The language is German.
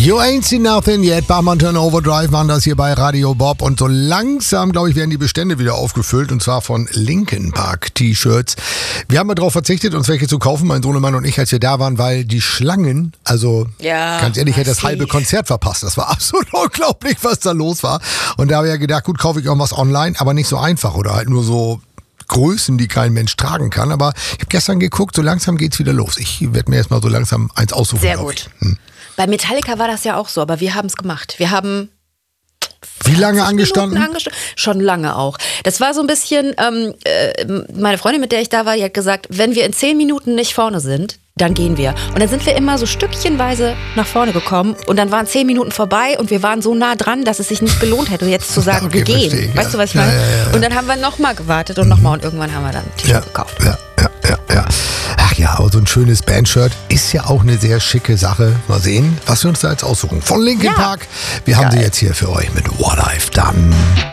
You ain't seen nothing yet. Barmanton Overdrive waren das hier bei Radio Bob. Und so langsam, glaube ich, werden die Bestände wieder aufgefüllt. Und zwar von Linkin Park T-Shirts. Wir haben mal darauf verzichtet, uns welche zu kaufen, mein Sohnemann und ich, als wir da waren, weil die Schlangen, also ganz ehrlich, hätte das halbe Konzert verpasst. Das war absolut unglaublich, was da los war. Und da habe ich ja gedacht, gut, kaufe ich irgendwas online, aber nicht so einfach oder halt nur so Größen, die kein Mensch tragen kann. Aber ich habe gestern geguckt, so langsam geht's wieder los. Ich werde mir erstmal so langsam eins aussuchen. Sehr gut. Bei Metallica war das ja auch so, aber wir haben es gemacht. Wir haben wie lange angestanden? Schon lange auch. Das war so ein bisschen, meine Freundin, mit der ich da war, die hat gesagt, wenn wir in 10 Minuten nicht vorne sind, dann gehen wir. Und dann sind wir immer so stückchenweise nach vorne gekommen und dann waren 10 Minuten vorbei und wir waren so nah dran, dass es sich nicht gelohnt hätte, jetzt zu sagen, wir gehen. Verstehe, weißt du, was ich meine? Ja. Und dann haben wir nochmal gewartet und nochmal und irgendwann haben wir dann ein T-Shirt gekauft. Ja. Ach ja, aber so ein schönes Bandshirt ist ja auch eine sehr schicke Sache. Mal sehen, was wir uns da jetzt aussuchen. Von Linkin Park. Wir haben sie jetzt hier für euch mit What I've Done.